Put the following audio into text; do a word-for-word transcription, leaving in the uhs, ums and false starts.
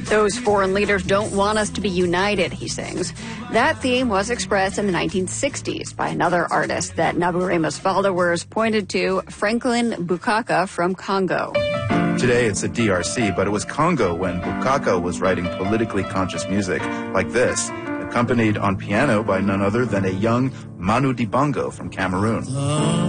Those foreign leaders don't want us to be united, he sings. That theme was expressed in the nineteen sixties by another artist that Naburemo's followers pointed to, Franklin Bukaka from Congo. Today it's the D R C, but it was Congo when Bukaka was writing politically conscious music like this, accompanied on piano by none other than a young Manu Dibango from Cameroon.